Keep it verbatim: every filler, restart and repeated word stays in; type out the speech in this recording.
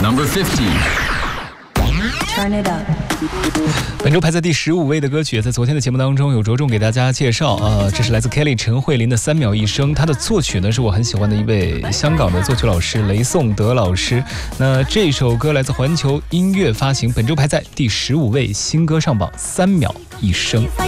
Number fifteen. Turn it up. 本周排在第十五位的歌曲，在昨天的节目当中有着重给大家介绍，呃，这是来自 Kelly 陈慧琳的《三秒一生》，她的作曲呢是我很喜欢的一位香港的作曲老师雷颂德老师。那这首歌来自环球音乐发行，本周排在第十五位，新歌上榜《三秒一生》。